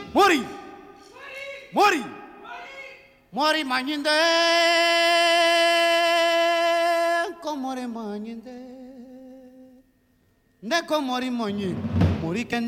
Mori! Mori! Mori mañinde, komori mañinde, ne komori mañi, mori ken